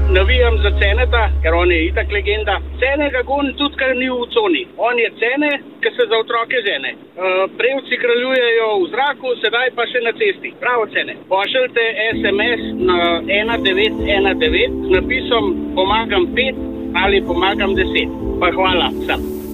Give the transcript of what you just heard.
navijam za Ceneta, ker on je itak legenda. Cene ga gon tudi, ker ni v coni. On je Cene, ki se za otroke žene. Prevci kraljujejo v zraku, sedaj pa še na cesti. Bravo, Cene. Pošljite SMS na 1919 z napisom pomagam 5 ali pomagam 10. Pa hvala vsem.